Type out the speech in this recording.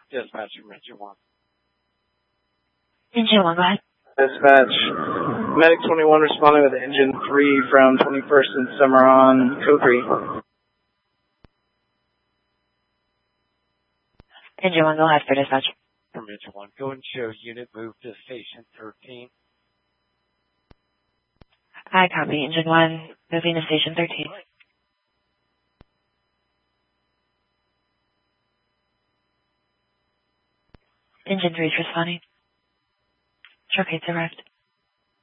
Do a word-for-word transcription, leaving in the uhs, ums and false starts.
Dispatch from Engine one. Engine one, go ahead. Dispatch. Medic twenty-one responding with Engine three from twenty-first and Cimarron, code three. Engine one, go ahead for dispatch. From Engine one, go and show unit move to station thirteen. I copy. Engine one, moving to station thirteen. Engine three is responding. Trocade's arrived.